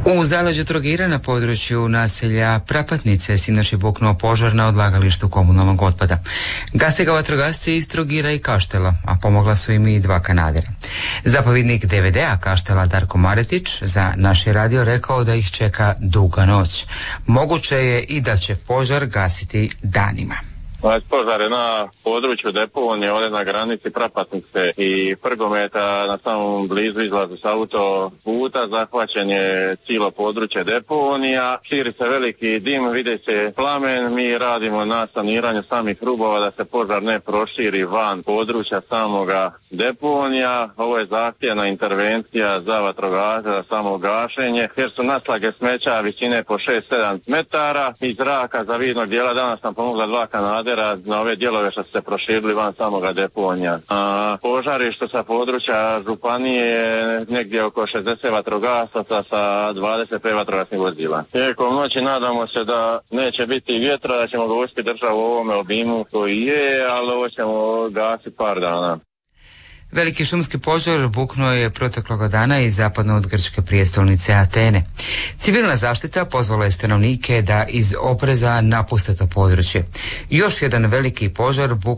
U zaleđu Trogira na području naselja Prapatnice sinoć je buknuo požar na odlagalištu komunalnog otpada. Gase ga vatrogasci iz Trogira i Kaštela, a pomogla su im i 2 kanadera. Zapovjednik DVD-a Kaštela Darko Maretić za naš je radio rekao da ih čeka duga noć. Moguće je i da će požar gasiti danima. Požar je na području deponije, ovdje na granici Prapatnice i Prgometa, na samom blizu izlazu s autoputa, zahvaćen je cijelo područje deponija, širi se veliki dim, vidi se plamen, mi radimo na saniranju samih rubova da se požar ne proširi van područja samoga deponija. Ovo je zahtjevna intervencija za vatrogasce, za samo gašenje, jer su naslage smeća visine po 6-7 metara. Iz zraka za vidnog dijela danas nam pomogla 2 kanadera na ove dijelove što su se proširili van samoga deponija. Požarište sa područja županije negdje oko 60 vatrogasaca sa 25 vatrogasnih vozila. Tijekom noći nadamo se da neće biti vjetra, da ćemo ga uspjeti držati u ovome obimu koji je, ali ovo ćemo gasiti par dana. Veliki šumski požar buknuo je protekloga dana i zapadno od grčke prijestolnice Atene. Civilna zaštita pozvala je stanovnike da iz opreza napuste to područje. Još jedan veliki požar buknuo